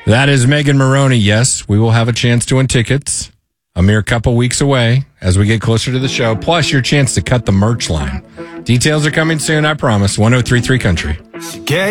That is Megan Maroney. Yes, we will have a chance to win tickets a mere couple weeks away as we get closer to the show, plus your chance to cut the merch line. Details are coming soon, I promise. 103.3 Country.